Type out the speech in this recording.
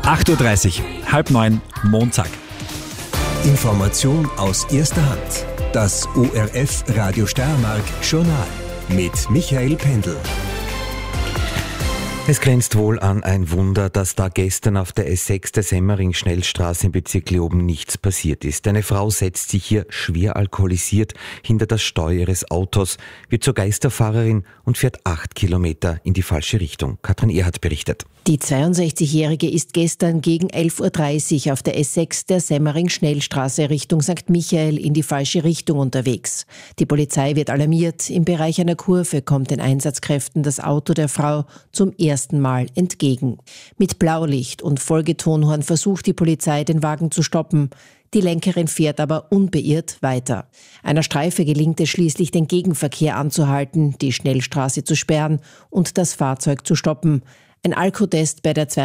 8:30 Uhr, 8:30, Montag. Information aus erster Hand. Das ORF Radio Steiermark Journal mit Michael Pendl. Es grenzt wohl an ein Wunder, dass da gestern auf der S6 der Semmering-Schnellstraße im Bezirk Leoben nichts passiert ist. Eine Frau setzt sich hier schwer alkoholisiert hinter das Steuer ihres Autos, wird zur Geisterfahrerin und fährt 8 Kilometer in die falsche Richtung. Katrin Erhardt berichtet. Die 62-Jährige ist gestern gegen 11:30 Uhr auf der S6 der Semmering-Schnellstraße Richtung St. Michael in die falsche Richtung unterwegs. Die Polizei wird alarmiert. Im Bereich einer Kurve kommt den Einsatzkräften das Auto der Frau zum ersten Mal entgegen. Mit Blaulicht und Folgetonhorn versucht die Polizei, den Wagen zu stoppen. Die Lenkerin fährt aber unbeirrt weiter. Einer Streife gelingt es schließlich, den Gegenverkehr anzuhalten, die Schnellstraße zu sperren und das Fahrzeug zu stoppen. Ein Alkotest bei der